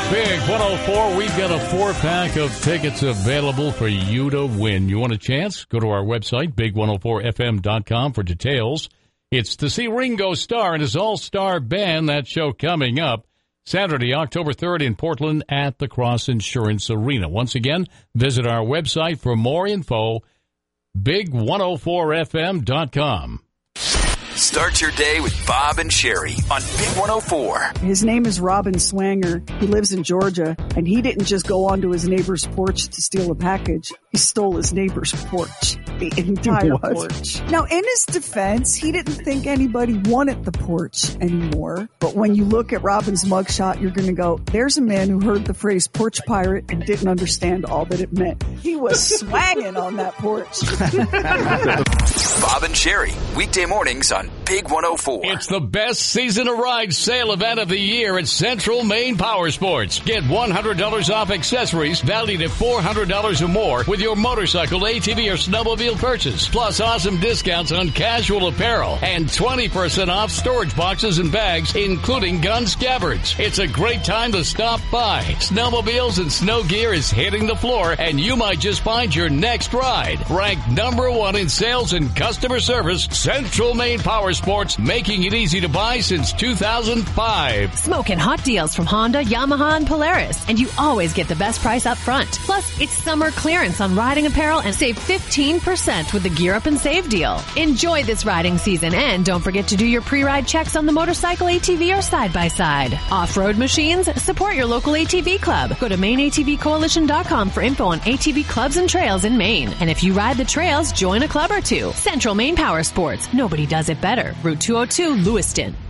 Big 104, we've got a 4-pack of tickets available for you to win. You want a chance? Go to our website, big104fm.com, for details. It's to see Ringo Starr and his all-star band. That show coming up Saturday, October 3rd in Portland at the Cross Insurance Arena. Once again, visit our website for more info, big104fm.com. Start your day with Bob and Sherry on Big 104. His name is Robin Swanger. He lives in Georgia, and he didn't just go onto his neighbor's porch to steal a package. He stole his neighbor's porch, the entire porch. Now, in his defense, he didn't think anybody wanted the porch anymore. But when you look at Robin's mugshot, you're going to go, there's a man who heard the phrase porch pirate and didn't understand all that it meant. He was swagging on that porch. Bob and Sherry, weekday mornings on Big 104. It's the best season of ride sale event of the year at Central Maine Power Sports. Get $100 off accessories valued at $400 or more with your motorcycle, ATV, or snowmobile purchase. Plus awesome discounts on casual apparel and 20% off storage boxes and bags, including gun scabbards. It's a great time to stop by. Snowmobiles and snow gear is hitting the floor, and you might just find your next ride. Ranked number 1 in sales and customer service, Central Maine Power Sports, making it easy to buy since 2005. Smoking hot deals from Honda, Yamaha, and Polaris, and you always get the best price up front. Plus, it's summer clearance on riding apparel and save 15% with the Gear Up and Save deal. Enjoy this riding season, and don't forget to do your pre-ride checks on the motorcycle, ATV, or side-by-side. Off-road machines? Support your local ATV club. Go to MaineATVCoalition.com for info on ATV clubs and trails in Maine. And if you ride the trails, join a club or two. Central Maine Power Sports. Nobody does it better. Route 202, Lewiston.